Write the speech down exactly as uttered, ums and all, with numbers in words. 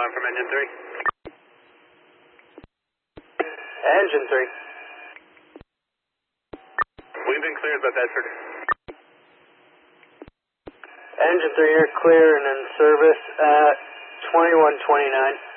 on from engine three. Engine three. We've been cleared by Bedford. Engine three, you're clear and in service at twenty-one twenty-nine.